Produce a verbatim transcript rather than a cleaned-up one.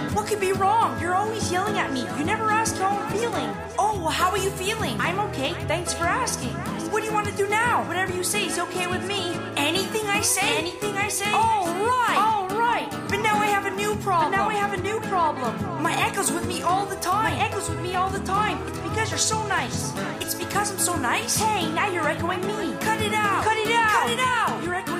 What could be wrong? You're always yelling at me. You never ask how I'm feeling. Oh, well, how are you feeling? I'm okay. Thanks for asking. What do you want to do now? Whatever you say is okay with me. Anything I say? Anything I say? All right. All right. But now I have a new problem. But now I have a new problem. My echo's with me all the time. My echo's with me all the time. It's because you're so nice. It's because I'm so nice? Hey, now you're echoing me. Cut it out. Cut it out. Cut it out. You're echoing